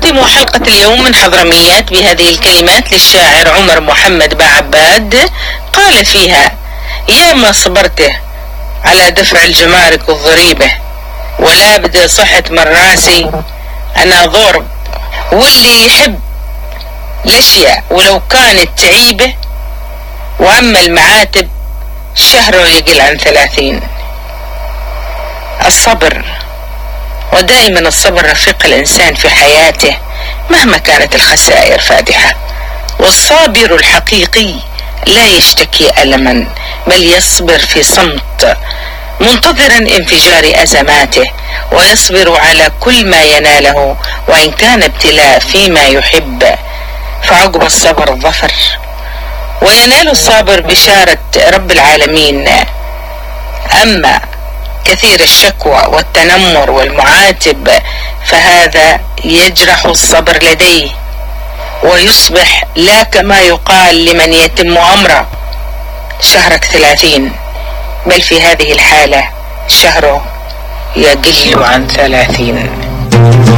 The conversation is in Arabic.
نختتم حلقة اليوم من حضرميات بهذه الكلمات للشاعر عمر محمد باعباد، قال فيها: يا ما صبرته على دفع الجمارك الضريبة، ولا بدي صحت من راسي أنا ضرب، واللي يحب الأشياء ولو كانت تعيبة، وأما المعاتب شهره يقل عن 30. الصبر، ودائما الصبر رفيق الإنسان في حياته مهما كانت الخسائر فادحة. والصابر الحقيقي لا يشتكي ألما، بل يصبر في صمت منتظرا انفجار أزماته، ويصبر على كل ما يناله وإن كان ابتلاء فيما يحب، فعقب الصبر الظفر، وينال الصابر بشارة رب العالمين. أما كثير الشكوى والتنمر والمعاتب فهذا يجرح الصبر لديه، ويصبح لا كما يقال لمن يتم أمره شهرك 30، بل في هذه الحالة شهره يقل عن 30.